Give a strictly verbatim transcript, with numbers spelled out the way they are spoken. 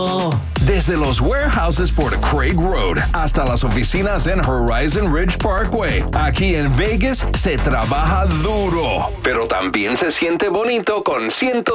Desde los warehouses por Craig Road hasta las oficinas en Horizon Ridge Parkway, aquí en Vegas se trabaja duro, pero también se siente bonito con ciento